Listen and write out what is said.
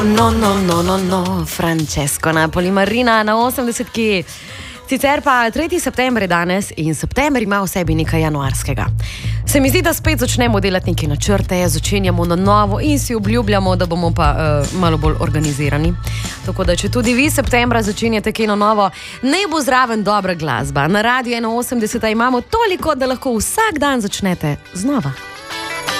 No, Francesco Napoli, Marina na 80-ki. Sicer pa 3. september je danes in september ima v sebi nekaj januarskega. Se mi zdi, da spet začnemo delati neke načrte, začenjamo na novo in si obljubljamo, da bomo pa malo bolj organizirani. Tako da, če tudi vi septembra začenjate kaj na novo, naj bo zraven dobra glasba. Na Radiu 81 imamo toliko, da lahko vsak dan začnete znova.